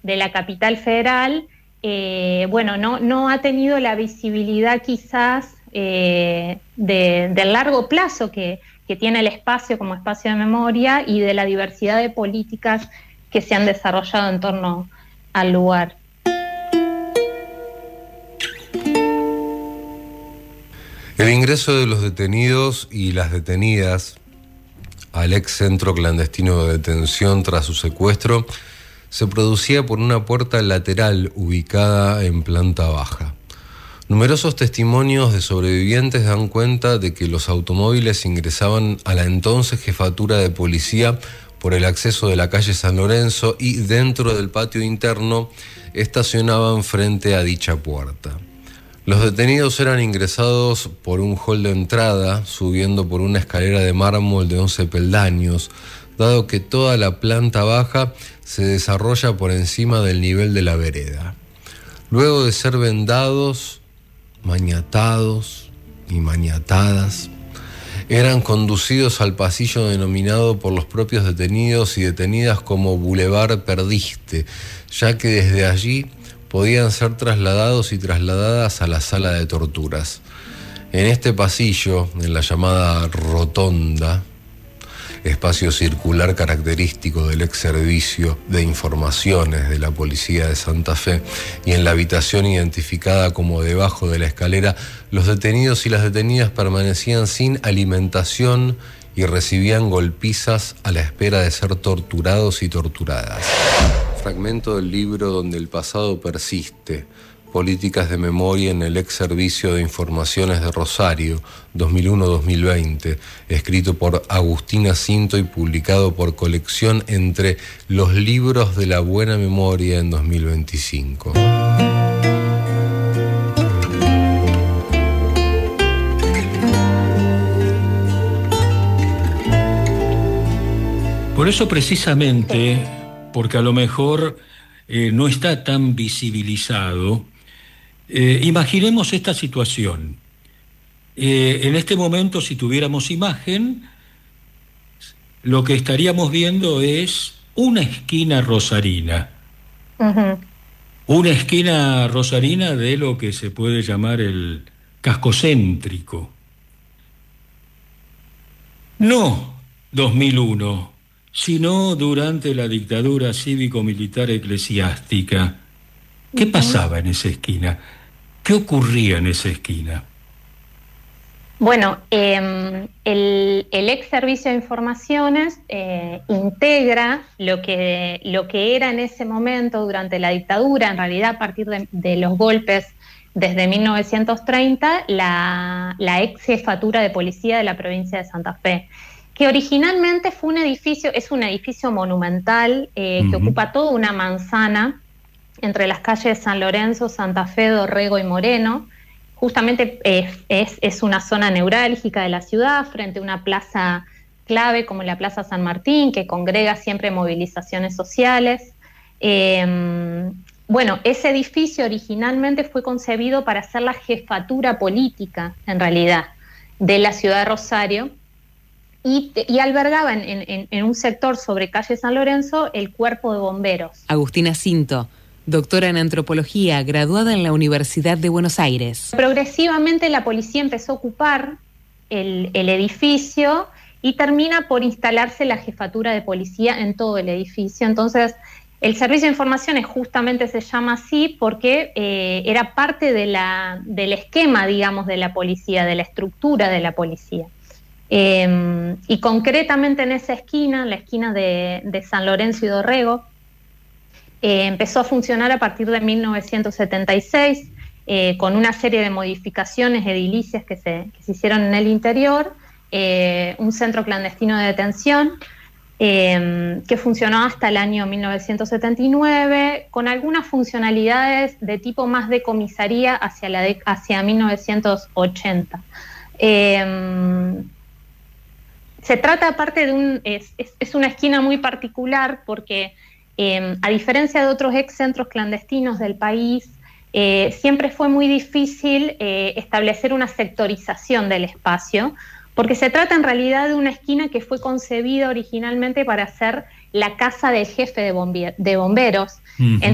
de la capital federal, no ha tenido la visibilidad quizás del largo plazo que tiene el espacio como espacio de memoria y de la diversidad de políticas que se han desarrollado en torno al lugar. El ingreso de los detenidos y las detenidas al ex centro clandestino de detención tras su secuestro se producía por una puerta lateral ubicada en planta baja. Numerosos testimonios de sobrevivientes dan cuenta de que los automóviles ingresaban a la entonces jefatura de policía por el acceso de la calle San Lorenzo y dentro del patio interno estacionaban frente a dicha puerta. Los detenidos eran ingresados por un hall de entrada, subiendo por una escalera de mármol de 11 peldaños, dado que toda la planta baja se desarrolla por encima del nivel de la vereda. Luego de ser vendados, maniatados y maniatadas, eran conducidos al pasillo denominado por los propios detenidos y detenidas como Boulevard Perdiste, ya que desde allí podían ser trasladados y trasladadas a la sala de torturas. En este pasillo, en la llamada rotonda, espacio circular característico del ex servicio de informaciones de la policía de Santa Fe, y en la habitación identificada como debajo de la escalera, los detenidos y las detenidas permanecían sin alimentación y recibían golpizas a la espera de ser torturados y torturadas. Fragmento del libro Donde el pasado persiste, políticas de memoria en el ex servicio de informaciones de Rosario, 2001-2020, escrito por Agustina Cinto y publicado por Colección Entre los Libros de la Buena Memoria en 2025. Por eso precisamente, porque a lo mejor no está tan visibilizado, imaginemos esta situación. En este momento, si tuviéramos imagen, lo que estaríamos viendo es una esquina rosarina. Uh-huh. Una esquina rosarina de lo que se puede llamar el casco céntrico. No 2001, sino durante la dictadura cívico-militar eclesiástica. ¿Qué pasaba en esa esquina? ¿Qué ocurría en esa esquina? Bueno, el ex servicio de informaciones integra lo que era en ese momento durante la dictadura, en realidad a partir de los golpes desde 1930, la ex jefatura de policía de la provincia de Santa Fe, que originalmente es un edificio monumental que ocupa toda una manzana entre las calles San Lorenzo, Santa Fe, Dorrego y Moreno. Justamente es una zona neurálgica de la ciudad, frente a una plaza clave como la Plaza San Martín, que congrega siempre movilizaciones sociales. Ese edificio originalmente fue concebido para ser la jefatura política, en realidad, de la ciudad de Rosario, y albergaba en un sector sobre calle San Lorenzo el cuerpo de bomberos. Agustina Cinto, doctora en antropología, graduada en la Universidad de Buenos Aires. Progresivamente la policía empezó a ocupar el edificio y termina por instalarse la jefatura de policía en todo el edificio. Entonces, el servicio de informaciones justamente se llama así porque era parte del esquema, digamos, de la policía, de la estructura de la policía. Y concretamente en esa esquina, la esquina de San Lorenzo y Dorrego, empezó a funcionar a partir de 1976 con una serie de modificaciones edilicias que se hicieron en el interior, un centro clandestino de detención que funcionó hasta el año 1979, con algunas funcionalidades de tipo más de comisaría hacia 1980. Se trata aparte es una esquina muy particular porque a diferencia de otros ex centros clandestinos del país, siempre fue muy difícil establecer una sectorización del espacio, porque se trata en realidad de una esquina que fue concebida originalmente para ser la casa del jefe de bomberos.